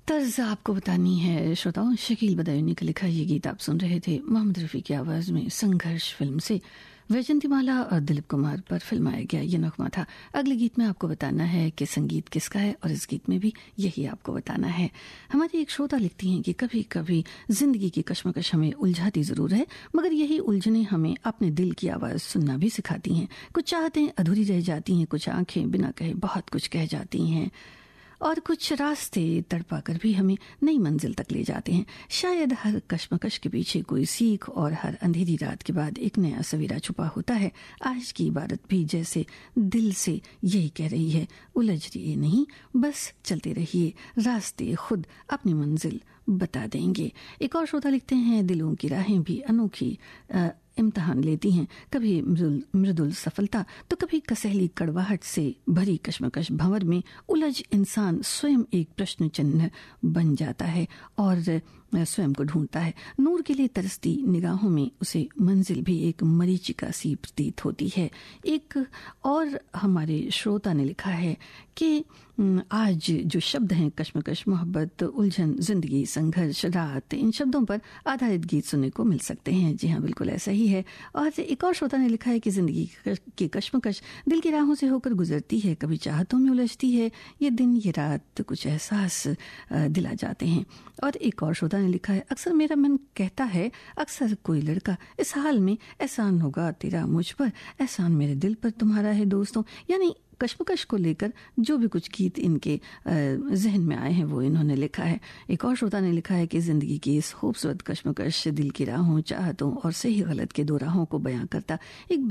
तर्ज आपको बतानी है श्रोताओं। शकील बदायूनी का लिखा ये गीत आप सुन रहे थे मोहम्मद रफ़ी की आवाज़ में संघर्ष फिल्म से। वैजंतीमाला और दिलीप कुमार पर फिल्माया गया ये नगमा था। अगले गीत में आपको बताना है कि संगीत किसका है और इस गीत में भी यही आपको बताना है। हमारी एक श्रोता लिखती हैं कि कभी कभी जिंदगी की कश्मकश हमें उलझाती जरूर है, मगर यही उलझने हमें अपने दिल की आवाज़ सुनना भी सिखाती हैं। कुछ चाहतें अधूरी रह जाती हैं, कुछ आंखें बिना कहे बहुत कुछ कह जाती हैं और कुछ रास्ते तड़पा कर भी हमें नई मंजिल तक ले जाते हैं। शायद हर कश्मकश के पीछे कोई सीख और हर अंधेरी रात के बाद एक नया सवेरा छुपा होता है। आज की इबारत भी जैसे दिल से यही कह रही है, उलझिए नहीं, बस चलते रहिए, रास्ते खुद अपनी मंजिल बता देंगे। एक और श्रोता लिखते हैं, दिलों की राहें भी अनोखी इम्तिहान लेती हैं, कभी मृदुल सफलता तो कभी कसैली कड़वाहट से भरी कश्मकश भंवर में उलझ इंसान स्वयं एक प्रश्न चिन्ह बन जाता है और स्वयं को ढूंढता है। नूर के लिए तरसती निगाहों में उसे मंजिल भी एक मरीचिका सी प्रतीत होती है। एक और हमारे श्रोता ने लिखा है कि आज जो शब्द हैं कश्मकश, मोहब्बत, उलझन, जिंदगी, संघर्ष, रात, इन शब्दों पर आधारित गीत सुनने को मिल सकते हैं। जी हाँ, बिल्कुल ऐसा ही है। और एक और श्रोता ने लिखा है कि जिंदगी की कश्मकश दिल की राहों से होकर गुजरती है, कभी चाहतों में उलझती है, ये दिन ये रात कुछ एहसास दिला जाते हैं। और एक और श्रोता ने लिखा है, अक्सर मेरा मन कहता है, अक्सर कोई लड़का इस हाल में, एहसान होगा तेरा मुझ पर, एहसान मेरे दिल पर तुम्हारा है दोस्तों। यानी कश्मकश को लेकर जो भी कुछ गीत इनके जहन में आए हैं वो इन्होंने लिखा है। एक और श्रोता ने लिखा है कि जिंदगी की इस खूबसूरत कश्मकश दिल की राहों, चाहतों और सही गलत के दो राहों को बयां करता एक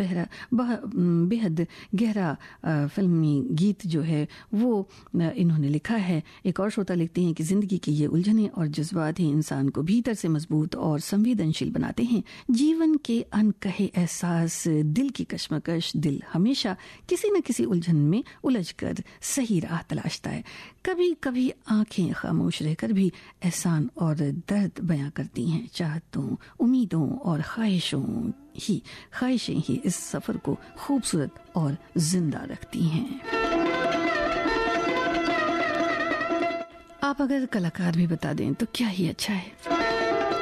बेहद गहरा फिल्मी गीत जो है वो इन्होंने लिखा है। एक और श्रोता लिखते हैं कि जिंदगी की ये उलझने और जज्बात ही इंसान को भीतर से मजबूत और संवेदनशील बनाते हैं। जीवन के अनकहे एहसास, दिल की कश्मकश, दिल हमेशा किसी न किसी उलझन में उलझकर सही राह तलाशता है। कभी कभी आंखें खामोश रहकर भी एहसान और दर्द बयां करती हैं। चाहतों, उम्मीदों और ख्वाहिशें ही इस सफर को खूबसूरत और जिंदा रखती हैं। आप अगर कलाकार भी बता दें तो क्या ही अच्छा है।